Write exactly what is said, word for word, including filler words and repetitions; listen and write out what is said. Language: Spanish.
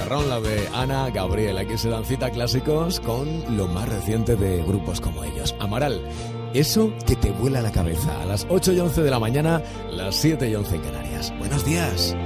Pizarrón, la de Ana Gabriel. Aquí se dan cita clásicos con lo más reciente de grupos como ellos. Amaral, eso que te vuela la cabeza. A las ocho y once de la mañana, las siete y once en Canarias. Buenos días.